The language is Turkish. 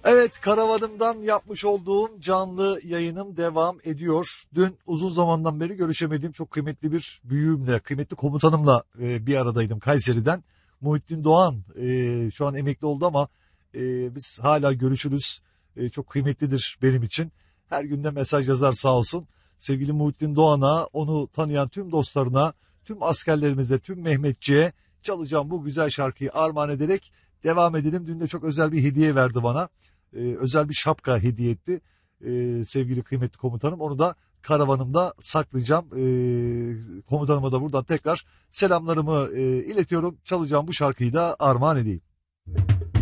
Evet, karavanımdan yapmış olduğum canlı yayınım devam ediyor. Dün uzun zamandan beri görüşemediğim çok kıymetli bir büyüğümle, kıymetli komutanımla bir aradaydım Kayseri'den. Muhittin Doğan şu an emekli oldu ama biz hala görüşürüz. Çok kıymetlidir benim için. Her gün de mesaj yazar sağ olsun. Sevgili Muhittin Doğan'a, onu tanıyan tüm dostlarına, tüm askerlerimize, tüm Mehmetçiğe çalacağım bu güzel şarkıyı armağan ederek devam edelim. Dün de çok özel bir hediye verdi bana. Özel bir şapka hediye etti sevgili kıymetli komutanım. Onu da karavanımda saklayacağım. Komutanıma da buradan tekrar selamlarımı iletiyorum. Çalacağım bu şarkıyı da armağan edeyim.